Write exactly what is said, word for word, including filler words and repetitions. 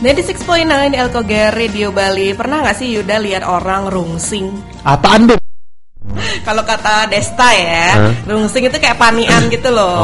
ninety-six point nine Elkoger Radio Bali. Pernah gak sih Yuda lihat orang rungsing? Apaan, Bu? Kalau kata Desta ya, huh? Rungsing itu kayak panian gitu loh.